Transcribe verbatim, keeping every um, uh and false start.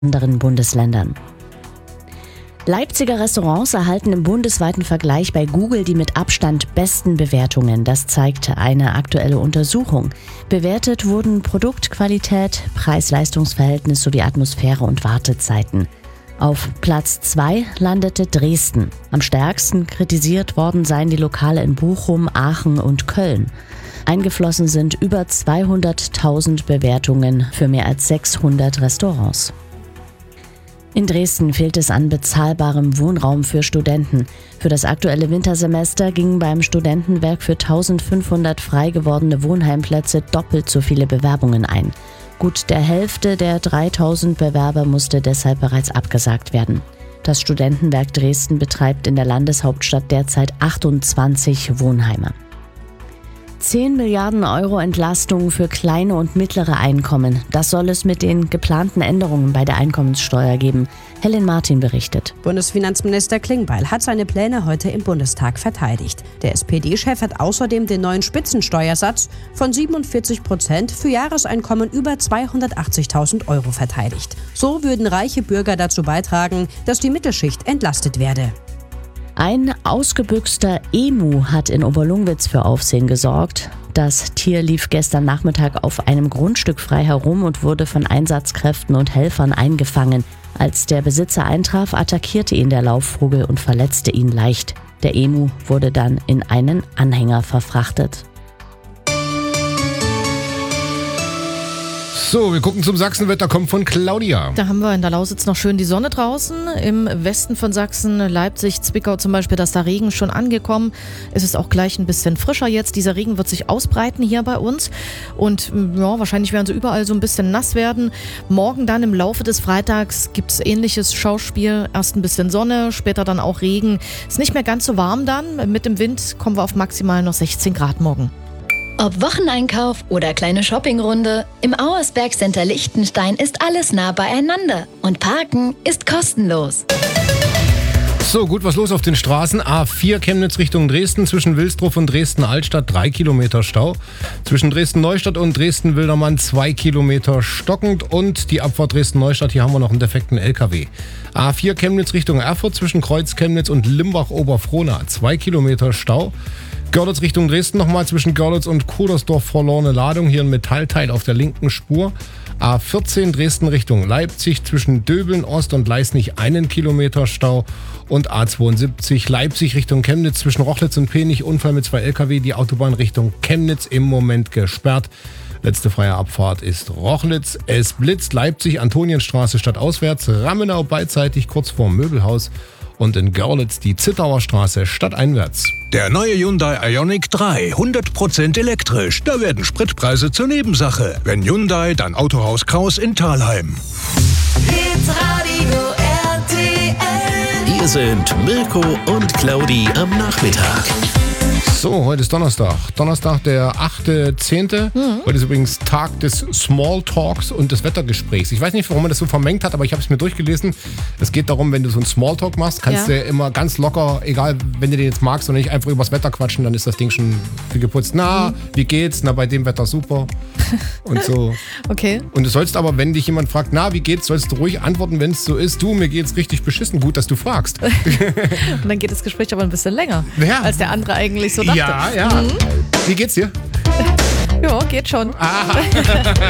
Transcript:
anderen Bundesländern. Leipziger Restaurants erhalten im bundesweiten Vergleich bei Google die mit Abstand besten Bewertungen. Das zeigt eine aktuelle Untersuchung. Bewertet wurden Produktqualität, Preis-Leistungs-Verhältnis sowie Atmosphäre und Wartezeiten. Auf Platz zwei landete Dresden. Am stärksten kritisiert worden seien die Lokale in Bochum, Aachen und Köln. Eingeflossen sind über zweihunderttausend Bewertungen für mehr als sechshundert Restaurants. In Dresden fehlt es an bezahlbarem Wohnraum für Studenten. Für das aktuelle Wintersemester gingen beim Studentenwerk für eintausendfünfhundert frei gewordene Wohnheimplätze doppelt so viele Bewerbungen ein. Gut der Hälfte der dreitausend Bewerber musste deshalb bereits abgesagt werden. Das Studentenwerk Dresden betreibt in der Landeshauptstadt derzeit achtundzwanzig Wohnheime. zehn Milliarden Euro Entlastung für kleine und mittlere Einkommen. Das soll es mit den geplanten Änderungen bei der Einkommenssteuer geben. Helen Martin berichtet. Bundesfinanzminister Klingbeil hat seine Pläne heute im Bundestag verteidigt. Der S P D-Chef hat außerdem den neuen Spitzensteuersatz von siebenundvierzig Prozent für Jahreseinkommen über zweihundertachtzigtausend Euro verteidigt. So würden reiche Bürger dazu beitragen, dass die Mittelschicht entlastet werde. Ein ausgebüxter Emu hat in Oberlungwitz für Aufsehen gesorgt. Das Tier lief gestern Nachmittag auf einem Grundstück frei herum und wurde von Einsatzkräften und Helfern eingefangen. Als der Besitzer eintraf, attackierte ihn der Laufvogel und verletzte ihn leicht. Der Emu wurde dann in einen Anhänger verfrachtet. So, wir gucken zum Sachsenwetter, kommt von Claudia. Da haben wir in der Lausitz noch schön die Sonne draußen. Im Westen von Sachsen, Leipzig, Zwickau zum Beispiel, da ist der Regen schon angekommen. Es ist auch gleich ein bisschen frischer jetzt. Dieser Regen wird sich ausbreiten hier bei uns. Und ja, wahrscheinlich werden sie überall so ein bisschen nass werden. Morgen dann im Laufe des Freitags gibt es ähnliches Schauspiel. Erst ein bisschen Sonne, später dann auch Regen. Ist nicht mehr ganz so warm dann. Mit dem Wind kommen wir auf maximal noch sechzehn Grad morgen. Ob Wocheneinkauf oder kleine Shoppingrunde, im Auersberg Center Liechtenstein ist alles nah beieinander und Parken ist kostenlos. So, gut, was los auf den Straßen? A vier Chemnitz Richtung Dresden, zwischen Wilsdruff und Dresden-Altstadt drei Kilometer Stau. Zwischen Dresden-Neustadt und Dresden-Wildermann zwei Kilometer stockend und die Abfahrt Dresden-Neustadt, hier haben wir noch einen defekten L K W. A vier Chemnitz Richtung Erfurt, zwischen Kreuz Chemnitz und Limbach-Oberfrohna zwei Kilometer Stau. Görlitz Richtung Dresden nochmal, zwischen Görlitz und Kudersdorf verlorene Ladung, hier ein Metallteil auf der linken Spur. A vierzehn Dresden Richtung Leipzig, zwischen Döbeln Ost und Leisnig einen Kilometer Stau. Und A zweiundsiebzig Leipzig Richtung Chemnitz, zwischen Rochlitz und Penich, Unfall mit zwei L K W, die Autobahn Richtung Chemnitz im Moment gesperrt. Letzte freie Abfahrt ist Rochlitz. Es blitzt Leipzig, Antonienstraße stadtauswärts, Rammenau beidseitig kurz vorm Möbelhaus. Und in Görlitz die Zittauer Straße stadteinwärts. Der neue Hyundai Ioniq drei, hundert Prozent elektrisch. Da werden Spritpreise zur Nebensache. Wenn Hyundai, dann Autohaus Kraus in Thalheim. Hitradio R T L. Hier sind Mirko und Claudi am Nachmittag. So, heute ist Donnerstag. Donnerstag, der achte zehnte Mhm. Heute ist übrigens Tag des Smalltalks und des Wettergesprächs. Ich weiß nicht, warum man das so vermengt hat, aber ich habe es mir durchgelesen. Es geht darum, wenn du so einen Smalltalk machst, kannst ja. du immer ganz locker, egal, wenn du den jetzt magst oder nicht, einfach übers Wetter quatschen, dann ist das Ding schon viel geputzt. Na, mhm. wie geht's? Na, bei dem Wetter super. Und so. Okay. Und du sollst aber, wenn dich jemand fragt, na, wie geht's, sollst du ruhig antworten, wenn es so ist, du, mir geht's richtig beschissen, gut, dass du fragst. Und dann geht das Gespräch aber ein bisschen länger, ja. als der andere eigentlich so dachte. Ja, ja. Mhm. Wie geht's dir? Ja, geht schon. Aha.